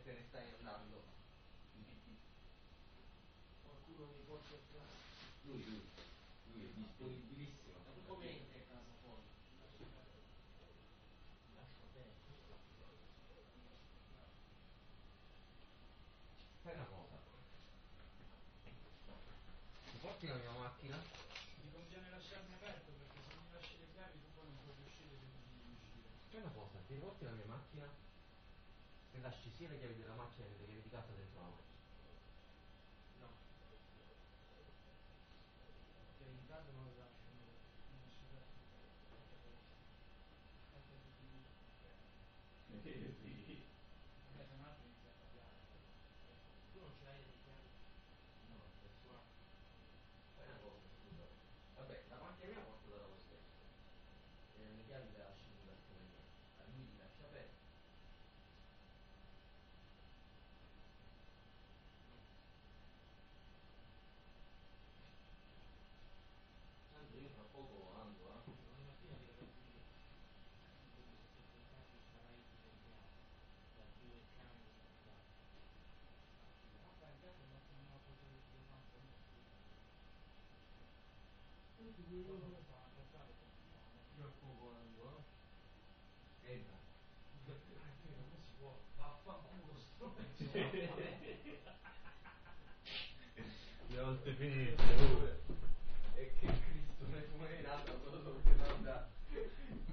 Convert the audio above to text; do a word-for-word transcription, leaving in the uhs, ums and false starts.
te ne stai andando. Qualcuno mi porta a casa. Lui, lui, lui è disponibilissimo. Come entra a casa poi? Lascia aperto. Fai una cosa. Mi porti la mia macchina? Mi conviene lasciarmi aperto perché se mi lasci le chiavi tu poi non puoi più uscire se devi uscire. Fai una cosa, ti porti la mia macchina e lasci sia le chiavi della macchina che le chiavi di casa dentro la macchina. No. Che in casa non lo lascio, non lo lascio aperto. Aspetta che ti... Sì. Vabbè, se un attimo inizia a cambiare. Tu non ce l'hai delle chiavi? No, Qua. fai una cosa, scusa. Vabbè, la macchina mia porta da lo stesso. E le chiavi le lasci in libertà mia. A lui li lascia aperti. Tanto io fra poco ando, eh. Domani mattina ti verrò qui. Quindi se sei portato sarai evidenziato da due cani scappati. Vabbè, intanto non non ho portato il diamante, non è qui. Loro lo stavano a portare quando stavano. Io a poco ando, eh. Entra. Ah, è vero, non si può. Vaffanculo, stronzo. Le volte finite. E che